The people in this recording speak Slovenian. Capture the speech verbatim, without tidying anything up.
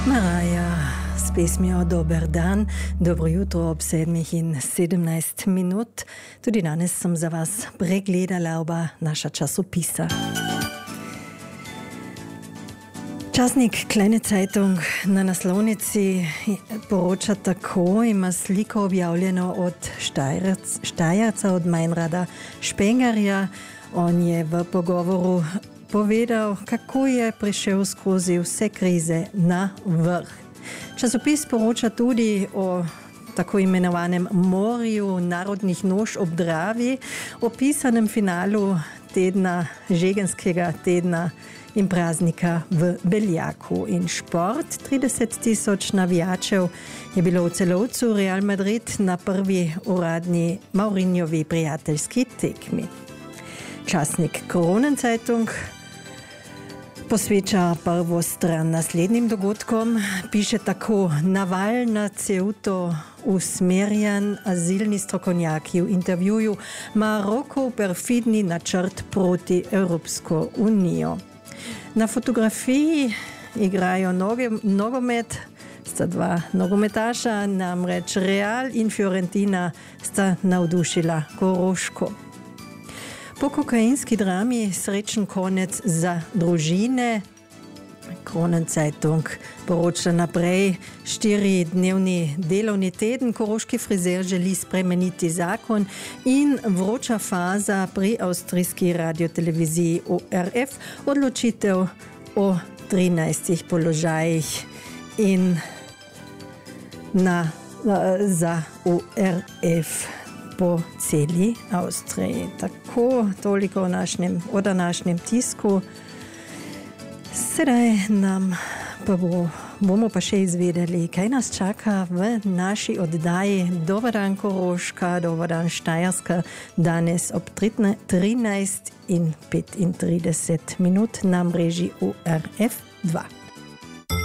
Maraja s pesmijo Dober dan, dobro jutro ob sedmih in sedemnajst minut. Tudi danes sem za vas pregledala oba naša časopisa. Časnik Kleine Zeitung na naslovnici poroča tako, ima sliko objavljeno od Štajerc, Štajerca, od Meinrada Špengarja. On je v pogovoru povedal, kako je prišel skozi vse krize na vrh. Časopis poroča tudi o tako imenovanem morju narodnih noš ob Dravi, o pisanem finalu tedna, žegenskega tedna in praznika v Beljaku. In šport, trideset tisoč navijačev je bilo v Celovcu Real Madrid na prvi uradni Mourinhovi prijateljski tekmi. Časnik Kronenzeitung posveča prvo stran naslednjim dogodkom. Piše tako: naval na Ceuto usmerjen azilni strokovnjaki v intervjuju Marokov perfidni načrt proti Evropsko unijo. Na fotografiji igrajo noge, nogomet, sta dva nogometaša, namreč Real in Fiorentina sta navdušila Koroško. Po kokainski drami srečen konec za družine. Kronenzeitung poroča naprej: štiridnevni delovni teden, koroški frizer želi spremeniti zakon in vroča faza pri avstrijski radioteleviziji O R F, odločitev o trinajstih položajih in na, za O R F po celi Avstriji. Tako, toliko o, našnem, o današnjem tisku. Sedaj nam pa bo, bomo pa še izvedeli, kaj nas čaka v naši oddaji Dober dan Koroška, Dober dan Štajerska, danes ob trinajst in petintrideset minut na mreži O R F dva.